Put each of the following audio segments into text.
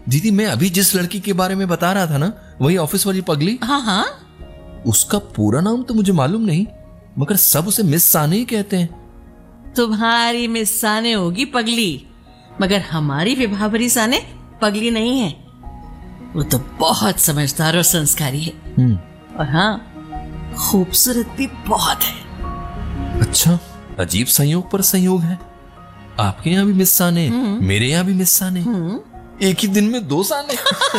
दीदी मैं अभी जिस लड़की के बारे में बता रहा था ना, वही ऑफिस वाली पगली। हाँ हाँ, उसका पूरा नाम तो मुझे मालूम नहीं, मगर सब उसे मिस साने ही कहते हैं। तुम्हारी मिस साने होगी पगली, मगर हमारी विभावरी साने पगली नहीं है। वो तो बहुत समझदार और संस्कारी है। और हाँ, खूबसूरत भी बहुत है। अच्छा, अजीब संयोग पर संयोग है। आपके यहाँ भी मिस साने, मेरे यहाँ भी मिस साने, एक ही दिन में 2 साने।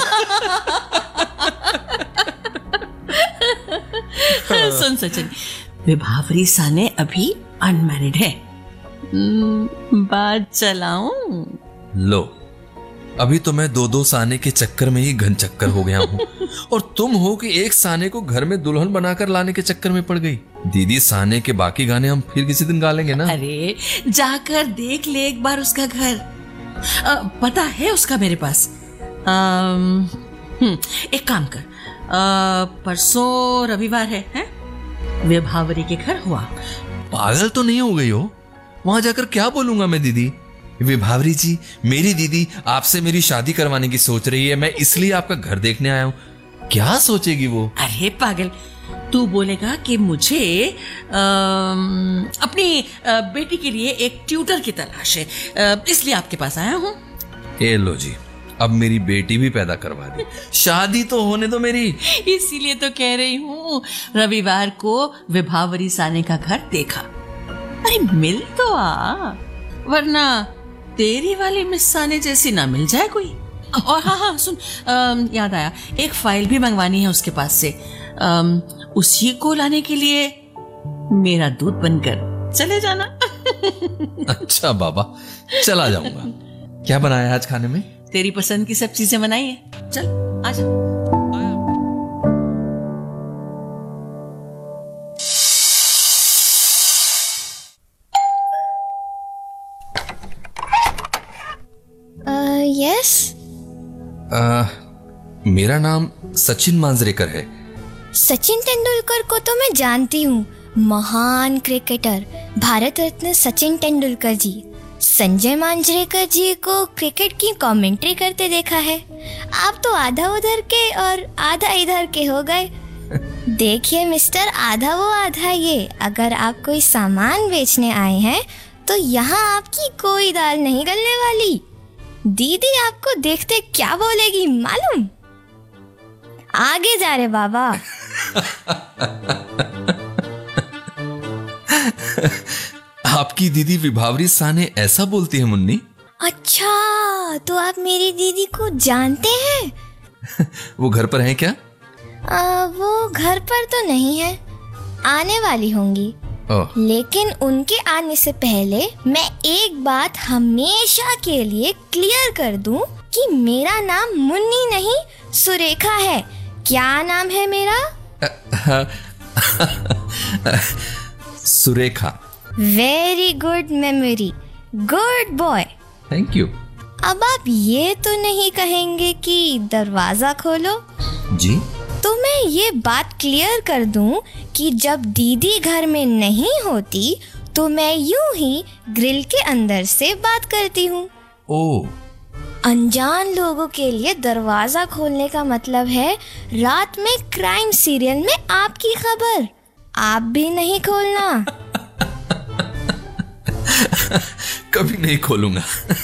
सुन सचिन, विभावरी साने अभी अनमैरिड है। बात चलाऊं? लो, अभी तो मैं 2 साने के चक्कर में ही घन चक्कर हो गया हूँ और तुम हो कि एक साने को घर में दुल्हन बनाकर लाने के चक्कर में पड़ गई। दीदी, साने के बाकी गाने हम फिर किसी दिन गा लेंगे ना। अरे जाकर देख ले एक बार उसका घर। पता है उसका मेरे पास। एक काम कर, परसों रविवार है? विभावरी के घर हुआ। पागल तो नहीं हो गई हो? वहां जाकर क्या बोलूंगा मैं? दीदी, विभावरी जी, मेरी दीदी आपसे मेरी शादी करवाने की सोच रही है, मैं इसलिए आपका घर देखने आया हूँ। क्या सोचेगी वो? अरे पागल, तू बोलेगा कि मुझे अपनी बेटी के लिए एक ट्यूटर की तलाश है, इसलिए आपके पास आया हूँ। ए लो जी, अब मेरी बेटी भी पैदा करवा दी, शादी तो होने दो मेरी। इसीलिए तो कह रही हूँ, रविवार को विभावरी साने का घर देखा। अरे मिल तो आ, वरना तेरी वाली मिस साने जैसी ना मिल जाए कोई। और हाँ सुन, याद आया, एक फाइल भी मंगवानी है उसके पास से। उसी को लाने के लिए मेरा दूध बनकर चले जाना। अच्छा बाबा, चला जाऊंगा। क्या बनाया है आज खाने में? तेरी पसंद की सब चीजें बनाई है, चल आजा। यस। मेरा नाम सचिन मांजरेकर है। सचिन तेंदुलकर को तो मैं जानती हूँ, महान क्रिकेटर, भारत रत्न सचिन तेंदुलकर जी। संजय मांजरेकर जी को क्रिकेट की कमेंट्री करते देखा है। आप तो आधा उधर के और आधा इधर के हो गए। देखिए मिस्टर, आधा वो आधा ये, अगर आप कोई सामान बेचने आए हैं तो यहाँ आपकी कोई दाल नहीं गलने वाली। दीदी आपको देखते क्या बोलेगी मालूम? आगे जा रे बाबा। आपकी दीदी विभावरी साने ऐसा बोलती है मुन्नी? अच्छा, तो आप मेरी दीदी को जानते हैं? वो घर पर है क्या? वो घर पर तो नहीं है, आने वाली होंगी। लेकिन उनके आने से पहले मैं एक बात हमेशा के लिए क्लियर कर दूं कि मेरा नाम मुन्नी नहीं, सुरेखा है। क्या नाम है मेरा? Surekha. Very good memory, good boy. Thank you. अब आप ये तो नहीं कहेंगे कि दरवाजा खोलो? जी। तो मैं ये बात क्लियर कर दूं कि जब दीदी घर में नहीं होती तो मैं यूं ही ग्रिल के अंदर से बात करती हूँ। ओह। अनजान लोगों के लिए दरवाजा खोलने का मतलब है रात में क्राइम सीरियल में आपकी खबर। आप भी नहीं खोलना। कभी नहीं खोलूंगा।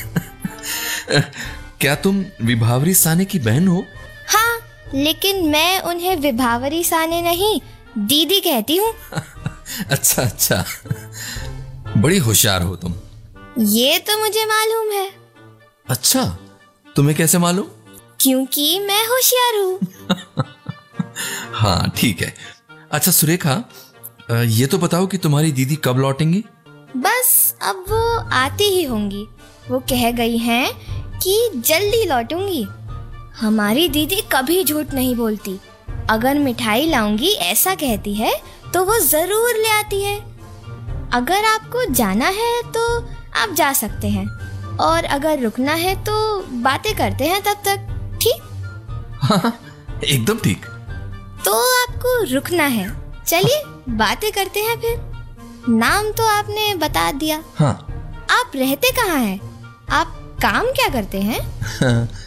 क्या तुम विभावरी साने की बहन हो? हाँ, लेकिन मैं उन्हें विभावरी साने नहीं, दीदी कहती हूँ। अच्छा अच्छा, बड़ी होशियार हो तुम। ये तो मुझे मालूम है। अच्छा, तुम्हें कैसे मालूम? क्योंकि मैं होशियार हूँ। हाँ ठीक है। अच्छा सुरेखा, ये तो बताओ कि तुम्हारी दीदी कब लौटेंगी? बस अब वो आती ही होंगी। वो कह गई हैं कि जल्दी लौटूंगी। हमारी दीदी कभी झूठ नहीं बोलती। अगर मिठाई लाऊंगी ऐसा कहती है तो वो जरूर ले आती है। अगर आपको जाना है तो आप जा सकते हैं, और अगर रुकना है तो बातें करते हैं तब तक। ठीक? हाँ, एकदम ठीक। तो आपको रुकना है, चलिए बातें करते हैं फिर। नाम तो आपने बता दिया। हाँ। आप रहते कहाँ हैं? आप काम क्या करते हैं?